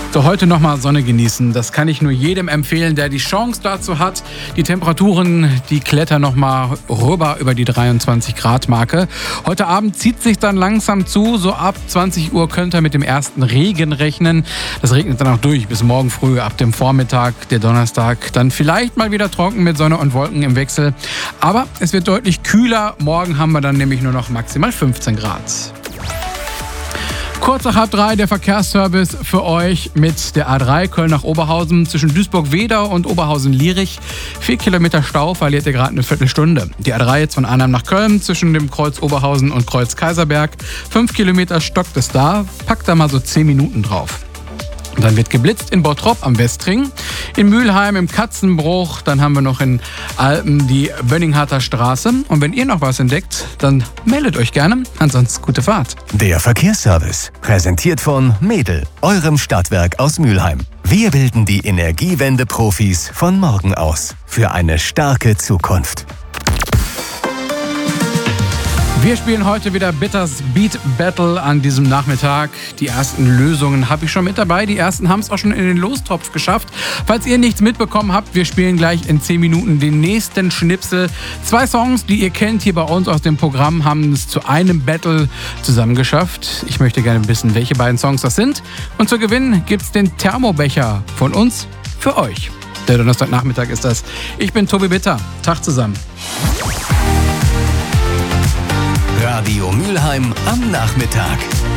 So, heute nochmal Sonne genießen. Das kann ich nur jedem empfehlen, der die Chance dazu hat. Die Temperaturen, die klettern nochmal rüber über die 23 Grad Marke. Heute Abend zieht sich dann langsam zu. So ab 20 Uhr könnt ihr mit dem ersten Regen rechnen. Das regnet dann auch durch bis morgen früh ab dem Vormittag, der Donnerstag. Dann vielleicht mal wieder trocken mit Sonne und Wolken im Wechsel. Aber es wird deutlich kühler. Morgen haben wir dann nämlich nur noch maximal 15 Grad. Kurz nach 2:30 der Verkehrsservice für euch mit der A3 Köln nach Oberhausen zwischen Duisburg-Wedau und Oberhausen-Lierich. 4 Kilometer Stau, verliert ihr gerade eine Viertelstunde. Die A3 jetzt von Arnhem nach Köln zwischen dem Kreuz Oberhausen und Kreuz Kaiserberg. 5 Kilometer stockt es da, packt da mal so 10 Minuten drauf. Und dann wird geblitzt in Bottrop am Westring, in Mülheim im Katzenbruch, dann haben wir noch in Alpen die Bönningharter Straße. Und wenn ihr noch was entdeckt, dann meldet euch gerne. Ansonsten gute Fahrt. Der Verkehrsservice, präsentiert von Medel, eurem Stadtwerk aus Mülheim. Wir bilden die Energiewende-Profis von morgen aus für eine starke Zukunft. Wir spielen heute wieder Bitters Beat Battle an diesem Nachmittag. Die ersten Lösungen habe ich schon mit dabei. Die ersten haben es auch schon in den Lostopf geschafft. Falls ihr nichts mitbekommen habt, wir spielen gleich in 10 Minuten den nächsten Schnipsel. 2 Songs, die ihr kennt hier bei uns aus dem Programm, haben es zu einem Battle zusammengeschafft. Ich möchte gerne wissen, welche beiden Songs das sind. Und zu gewinnen gibt es den Thermobecher von uns für euch. Der Donnerstagnachmittag ist das. Ich bin Tobi Bitter. Tag zusammen. Radio Mülheim am Nachmittag.